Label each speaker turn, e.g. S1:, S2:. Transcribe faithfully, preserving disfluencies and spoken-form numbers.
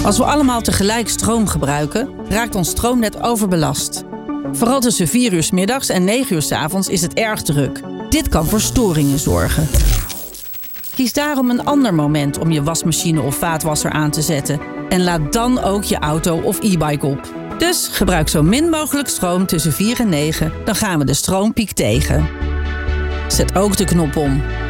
S1: Als we allemaal tegelijk stroom gebruiken, raakt ons stroomnet overbelast. Vooral tussen vier uur 's middags en negen uur 's avonds is het erg druk. Dit kan voor storingen zorgen. Kies daarom een ander moment om je wasmachine of vaatwasser aan te zetten. En laad dan ook je auto of e-bike op. Dus gebruik zo min mogelijk stroom tussen vier en negen. Dan gaan we de stroompiek tegen. Zet ook de knop om.